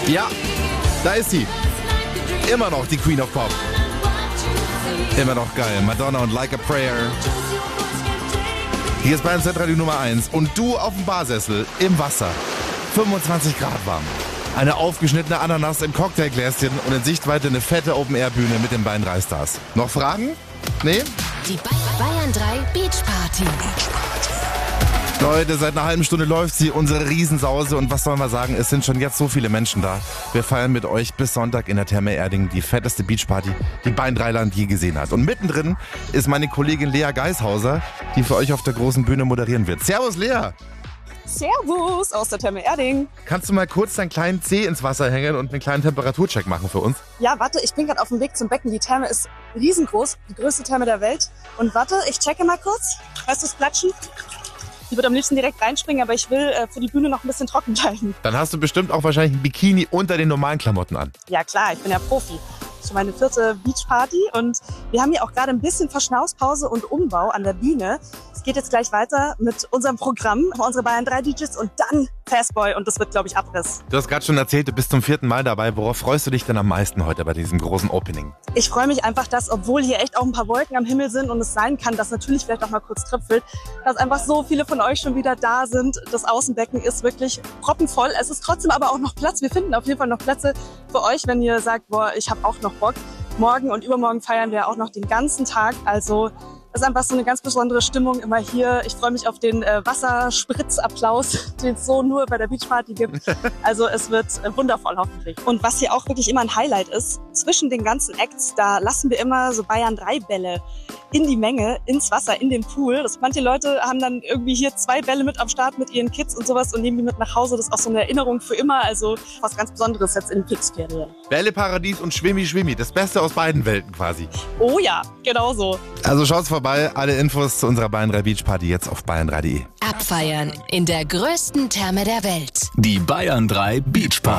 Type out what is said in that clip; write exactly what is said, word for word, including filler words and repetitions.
Ja, da ist sie. Immer noch die Queen of Pop. Immer noch geil. Madonna und Like a Prayer. Hier ist Bayern Zentrale Nummer eins. Und du auf dem Barsessel im Wasser. fünfundzwanzig Grad warm. Eine aufgeschnittene Ananas im Cocktailgläschen und in Sichtweite eine fette Open-Air-Bühne mit den Bayern drei Stars. Noch Fragen? Nee? Die Bayern drei Beach Party. Leute, seit einer halben Stunde läuft sie, unsere Riesensause. Und was soll man sagen, es sind schon jetzt so viele Menschen da. Wir feiern mit euch bis Sonntag in der Therme Erding die fetteste Beachparty, die Bayern drei Land je gesehen hat. Und mittendrin ist meine Kollegin Lea Geishauser, die für euch auf der großen Bühne moderieren wird. Servus, Lea! Servus aus der Therme Erding. Kannst du mal kurz deinen kleinen Zeh ins Wasser hängen und einen kleinen Temperaturcheck machen für uns? Ja, warte, ich bin gerade auf dem Weg zum Becken. Die Therme ist riesengroß, die größte Therme der Welt. Und warte, ich checke mal kurz. Weißt du das Platschen? Ich würde am liebsten direkt reinspringen, aber ich will äh, für die Bühne noch ein bisschen trocken bleiben. Dann hast du bestimmt auch wahrscheinlich ein Bikini unter den normalen Klamotten an. Ja klar, ich bin ja Profi. Das ist schon meine vierte Beachparty und wir haben hier auch gerade ein bisschen Verschnaufspause und Umbau an der Bühne. Es geht jetzt gleich weiter mit unserem Programm, unsere Bayern drei D Js und dann Fastboy und das wird, glaube ich, Abriss. Du hast gerade schon erzählt, du bist zum vierten Mal dabei. Worauf freust du dich denn am meisten heute bei diesem großen Opening? Ich freue mich einfach, dass, obwohl hier echt auch ein paar Wolken am Himmel sind und es sein kann, dass natürlich vielleicht auch mal kurz tröpfelt, dass einfach so viele von euch schon wieder da sind. Das Außenbecken ist wirklich proppenvoll. Es ist trotzdem aber auch noch Platz. Wir finden auf jeden Fall noch Plätze für euch, wenn ihr sagt, boah, ich habe auch noch Bock. Morgen und übermorgen feiern wir auch noch den ganzen Tag. Also es ist einfach so eine ganz besondere Stimmung immer hier. Ich freue mich auf den äh, Wasserspritzapplaus, den es so nur bei der Beachparty gibt. Also es wird äh, wundervoll hoffentlich. Und was hier auch wirklich immer ein Highlight ist, zwischen den ganzen Acts, da lassen wir immer so Bayern drei Bälle in die Menge, ins Wasser, in den Pool. Das, manche Leute haben dann irgendwie hier zwei Bälle mit am Start mit ihren Kids und sowas und nehmen die mit nach Hause. Das ist auch so eine Erinnerung für immer. Also was ganz Besonderes jetzt in den Pixferien. Bälleparadies und Schwimmi Schwimmi, das Beste aus beiden Welten quasi. Oh ja, genau so. Also schaut's vorbei, alle Infos zu unserer Bayern drei Beach Party jetzt auf bayern drei punkt de. Abfeiern in der größten Therme der Welt. Die Bayern drei Beach Party.